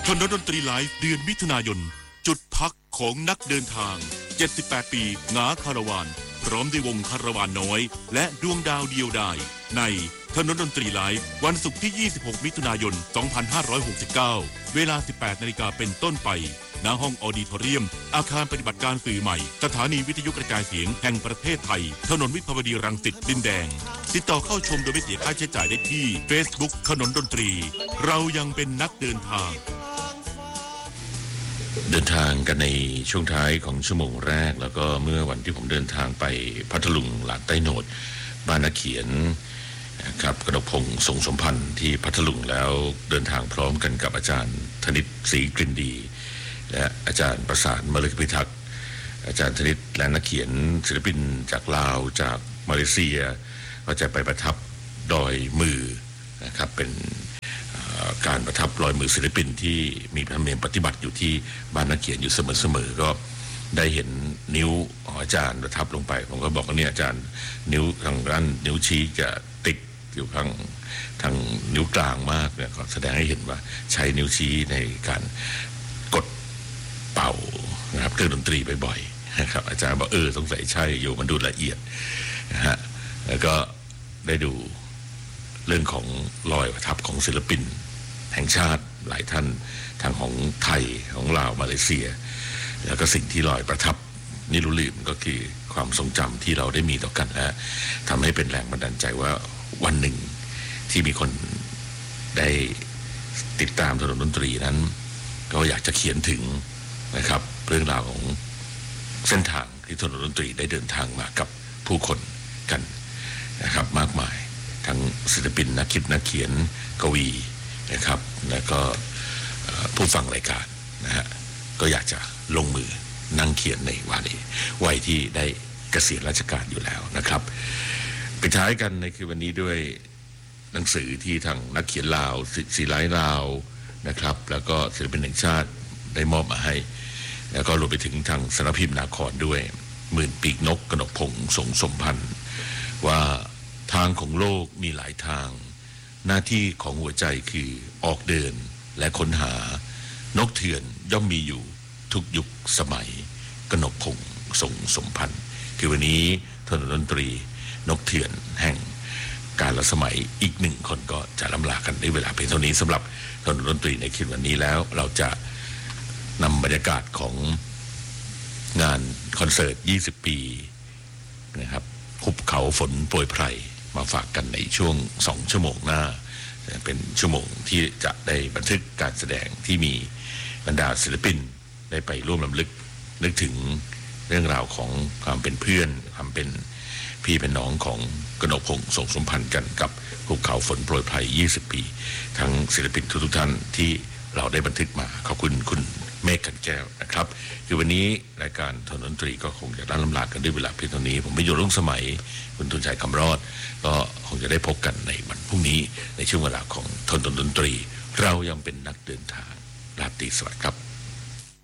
ถนนดนตรีไลฟ์เดือนมิถุนายนจุดพักของนักเดินทาง78ปีงาคาราวานพร้อมด้วยวงคาราวานน้อยและดวงดาวเดียวดายในถนนดนตรีไลฟ์วันศุกร์ที่26มิถุนายน2569เวลา 18 นาฬิกาเป็นต้นไปณห้องออดิทอเรียมอาคารปฏิบัติการสื่อใหม่สถานีวิทยุกระจายเสียงแห่งประเทศไทยถนนวิภาวดีรังสิตดินแดงติดต่อเข้าชมโดยไม่เสียค่าใช้จ่ายได้ที่ Facebook ถนนดนตรีเรายังเป็นนักเดินทางเดินทางกันในช่วงท้ายของชั่วโมงแรกแล้วก็เมื่อวันที่ผมเดินทางไปพัทลุงหลาดใต้โหนดบ้านนักเขียนครับกนกพงษ์ทรงสมพันธ์ที่พัทลุงแล้วเดินทางพร้อมกันกับอาจารย์ธนิตศรีกลิ่นดีและอาจารย์ประสานมฤคพิทักษ์อาจารย์ธนิตและนักเขียนศิลปินจากลาวจากมาเลเซียก็จะไปประทับดอยมือนะครับเป็นการประทับรอยมือศิลปินที่มีธรรมเนียมปฏิบัติอยู่ที่บ้านนักเขียนอยู่เสมอๆก็ได้เห็นนิ้วของอาจารย์ประทับลงไปผมก็บอกว่าเนี่ยอาจารย์นิ้วทางด้านนิ้วชี้จะติดอยู่ทางนิ้วกลางมากเนี่ยก็แสดงให้เห็นว่าใช้นิ้วชี้ในการกดเป่านะครับเครื่องดนตรีบ่อยๆนะครับอาจารย์บอกสงสัยใช่อยู่มันดูละเอียดนะฮะแล้วก็ได้ดูเรื่องของรอยประทับของศิลปินแห่งชาติหลายท่านทางของไทยของลาวมาเลเซียแล้วก็สิ่งที่รอยประทับนี่รู้ลืมก็คือความทรงจำที่เราได้มีต่อกันและทำให้เป็นแรงบันดาลใจว่าวันหนึ่งที่มีคนได้ติดตามถนนดนตรีนั้นก็อยากจะเขียนถึงนะครับเรื่องราวของเส้นทางที่ถนนดนตรีได้เดินทางมากับผู้คนกันนะครับมากมายทั้งศิลปินนักคิดนักเขียนกวีนะครับแล้วก็ผู้ฟังรายการนะฮะก็อยากจะลงมือนั่งเขียนในวัยที่ได้เกษียณราชการอยู่แล้วนะครับปิดท้ายกันในคืนวันนี้ด้วยหนังสือที่ทางนักเขียนลาวศิลป์ลาวนะครับแล้วก็ศิลปินแห่งชาติได้มอบมาให้แล้วก็รวมไปถึงทางสำนักพิมพ์นาครด้วยหมื่นปีกนกกนกพงษ์ทรงสมพันธ์ว่าทางของโลกมีหลายทางหน้าที่ของหัวใจคือออกเดินและค้นหานกเถื่อนย่อมมีอยู่ทุกยุคสมัยกนกพงษ์ทรงสมพันธ์คือวันนี้ถนนดนตรีนกเถื่อนแห่งกาลสมัยอีกหนึ่งคนก็จะล่ำลากันในเวลาเพียงเท่านี้สำหรับถนนดนตรีในคืนวันนี้แล้วเราจะนำบรรยากาศของงานคอนเสิร์ต20 ปีนะครับหุบเขาฝนโปรยไพรมาฝากกันในช่วง2ชั่วโมงหน้าเป็นชั่วโมงที่จะได้บันทึกการแสดงที่มีบรรดาศิลปินได้ไปร่วมรำลึกนึกถึงเรื่องราวของความเป็นเพื่อนความเป็นพี่เป็นน้องของกนกพงษ์ทรงสมพันธ์กันกับภูเขาฝนโปรยไพร20 ปีทั้งศิลปินทุกท่านที่เราได้บันทึกมาขอบคุณคุณเมฆกันแก้วนะครับคือวันนี้รายการถนนดนตรีก็คงจะล่ำลากันด้วยเวลาเพียงเท่านี้ผมไม่อยู่รุ่งสมัยคุณทุนชัยคำรอดก็คงจะได้พบกันในวันพรุ่งนี้ในช่วงเวลาของถนนดนตรีเรายังเป็นนักเดินทางราตรีสวัสดิ์ครับ